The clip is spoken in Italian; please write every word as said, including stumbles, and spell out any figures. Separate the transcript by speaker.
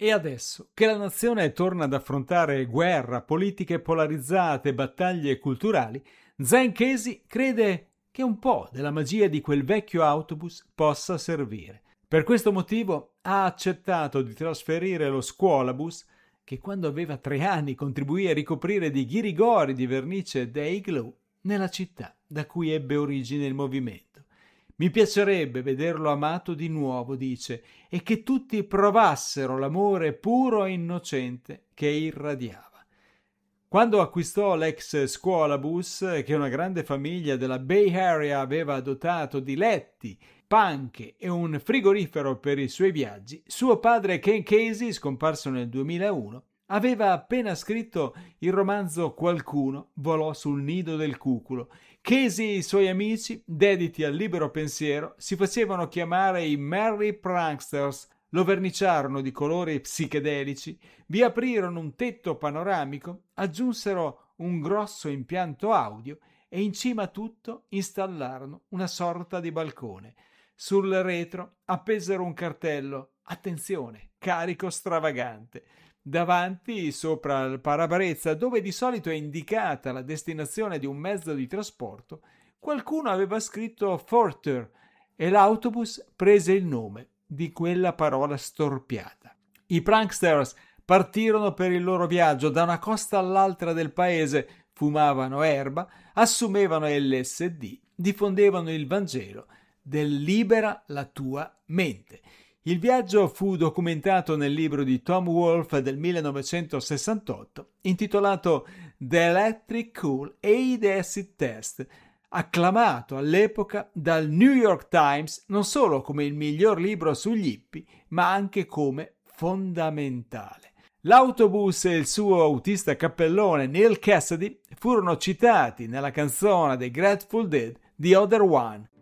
Speaker 1: E adesso che la nazione torna ad affrontare guerra, politiche polarizzate, battaglie culturali, Zen Casey crede che un po' della magia di quel vecchio autobus possa servire. Per questo motivo ha accettato di trasferire lo scuolabus, che quando aveva tre anni contribuì a ricoprire di ghirigori di vernice Day Glow, nella città da cui ebbe origine il movimento. Mi piacerebbe vederlo amato di nuovo, dice, e che tutti provassero l'amore puro e innocente che irradiava. Quando acquistò l'ex scuolabus, che una grande famiglia della Bay Area aveva dotato di letti, panche e un frigorifero per i suoi viaggi, suo padre Ken Casey, scomparso nel duemilauno, aveva appena scritto il romanzo Qualcuno volò sul nido del cuculo. Casey e i suoi amici, dediti al libero pensiero, si facevano chiamare i Merry Pranksters, lo verniciarono di colori psichedelici, vi aprirono un tetto panoramico, aggiunsero un grosso impianto audio e in cima a tutto installarono una sorta di balcone. Sul retro appesero un cartello: attenzione, carico stravagante. Davanti, sopra il parabrezza, dove di solito è indicata la destinazione di un mezzo di trasporto, qualcuno aveva scritto Forter e l'autobus prese il nome di quella parola storpiata. I pranksters partirono per il loro viaggio da una costa all'altra del paese, fumavano erba, assumevano L S D, diffondevano il Vangelo del libera la tua mente. Il viaggio fu documentato nel libro di Tom Wolfe del millenovecentosessantotto, intitolato The Electric Cool Aid Acid Test, acclamato all'epoca dal New York Times non solo come il miglior libro sugli hippie, ma anche come fondamentale. L'autobus e il suo autista cappellone Neil Cassidy furono citati nella canzone dei Grateful Dead The Other One.